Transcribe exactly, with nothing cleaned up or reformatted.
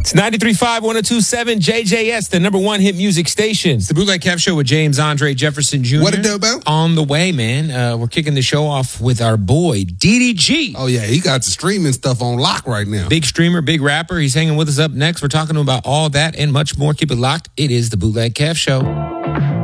It's ninety-three point five, one oh two point seven J J S, the number one hit music station. It's the Bootleg Kev Show with James Andre Jefferson Junior What it do, Bo? On the way, man. Uh, we're kicking the show off with our boy, D D G. Oh, yeah, he got the streaming stuff on lock right now. Big streamer, big rapper. He's hanging with us up next. We're talking about all that and much more. Keep it locked. It is the Bootleg Kev Show.